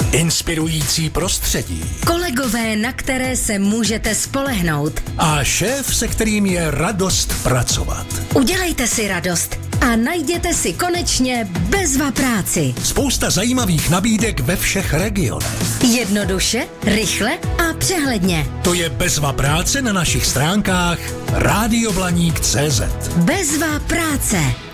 Inspirující prostředí. Kolegové, na které se můžete spolehnout. A šéf, se kterým je radost pracovat. Udělejte si radost a najděte si konečně Bezva práci. Spousta zajímavých nabídek ve všech regionech. Jednoduše, rychle a přehledně. To je Bezva práce na našich stránkách radioblaník.cz. Bezva práce.